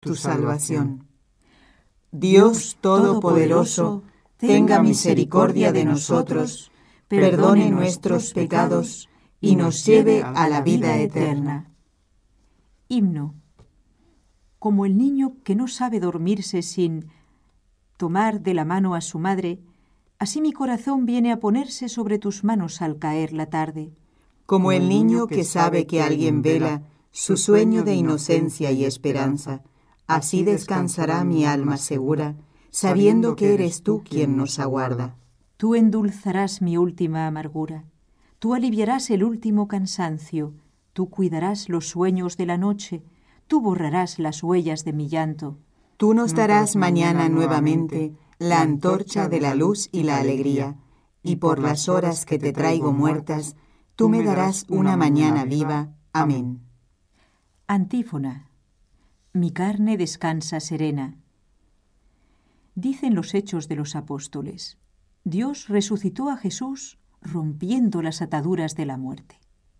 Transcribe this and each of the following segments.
tu salvación. Dios Todopoderoso, tenga misericordia de nosotros, perdone nuestros pecados y nos lleve a la vida eterna. Himno. Como el niño que no sabe dormirse sin tomar de la mano a su madre, así mi corazón viene a ponerse sobre tus manos al caer la tarde. Como el niño que sabe que alguien vela su sueño de inocencia y esperanza, así descansará mi alma segura, sabiendo que eres tú quien nos aguarda. Tú endulzarás mi última amargura, tú aliviarás el último cansancio, tú cuidarás los sueños de la noche, tú borrarás las huellas de mi llanto. Tú nos darás mañana nuevamente la antorcha de la luz y la alegría, y por las horas que te traigo muertas, tú me darás una mañana viva. Amén. Antífona. Mi carne descansa serena. Dicen los Hechos de los Apóstoles: Dios resucitó a Jesús rompiendo las ataduras de la muerte.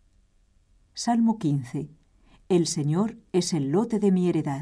Salmo 15. El Señor es el lote de mi heredad.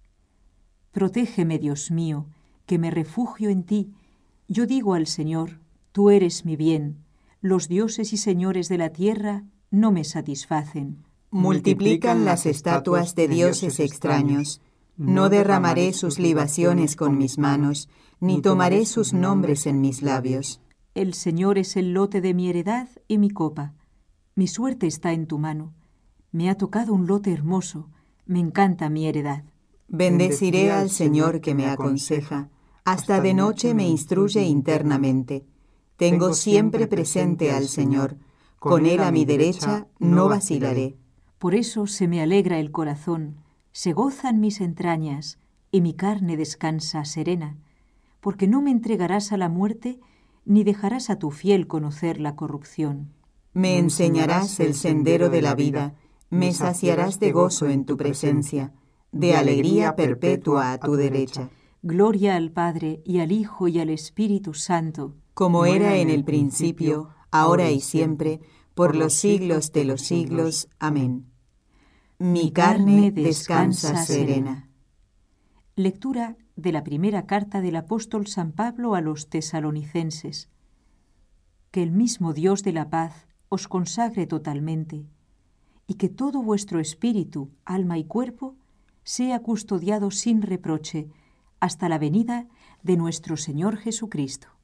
Protégeme, Dios mío, que me refugio en ti. Yo digo al Señor, tú eres mi bien. Los dioses y señores de la tierra no me satisfacen. Multiplican las estatuas de dioses extraños. No derramaré sus libaciones con mis manos, ni tomaré sus nombres en mis labios. El Señor es el lote de mi heredad y mi copa. Mi suerte está en tu mano. Me ha tocado un lote hermoso. Me encanta mi heredad. Bendeciré al Señor que me aconseja. Hasta de noche me instruye internamente. Tengo siempre presente al Señor. Con Él a mi derecha no vacilaré. Por eso se me alegra el corazón, se gozan mis entrañas, y mi carne descansa serena, porque no me entregarás a la muerte, ni dejarás a tu fiel conocer la corrupción. Me enseñarás el sendero de la vida, me saciarás de gozo en tu presencia, de alegría perpetua a tu derecha. Gloria al Padre, y al Hijo, y al Espíritu Santo, como era en el principio, ahora y siempre, por los siglos de los siglos. Amén. Mi carne descansa serena. Lectura de la primera carta del apóstol San Pablo a los tesalonicenses. Que el mismo Dios de la paz os consagre totalmente, y que todo vuestro espíritu, alma y cuerpo sea custodiado sin reproche hasta la venida de nuestro Señor Jesucristo.